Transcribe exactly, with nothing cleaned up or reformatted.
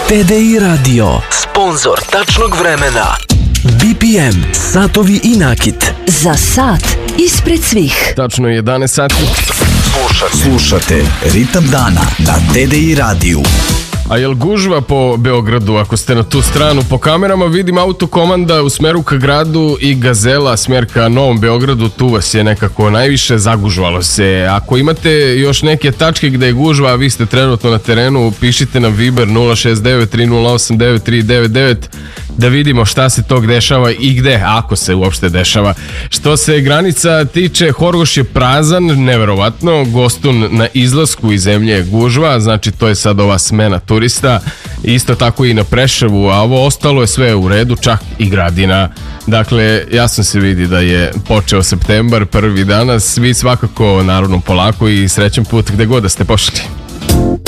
T D I Radio, sponzor tačnog vremena. B P M, satovi i nakit. Za sat ispred svih. Tačno je jedanaest sati. Slušate, slušate Ritam dana na T D I radiju. A jel gužva po Beogradu? Ako ste na tu stranu, po kamerama vidim autokomanda u smeru ka gradu i Gazela smjer ka Novom Beogradu, tu vas je nekako najviše, zagužvalo se. Ako imate još neke tačke gde je gužva, a vi ste trenutno na terenu, pišite na Viber nula šest devet tri nula osam devet tri devet devet da vidimo šta se tog dešava i gde, ako se uopšte dešava. Što se granica tiče, Horgoš je prazan, neverovatno, Gostun na izlasku iz zemlje je gužva, znači to je sad ova smena turista, isto tako i na Preševu, a ovo ostalo je sve u redu, čak i Gradina. Dakle, jasno se vidi da je počeo septembar, prvi danas, vi svakako naravno polako i srećan put gde god da ste pošli.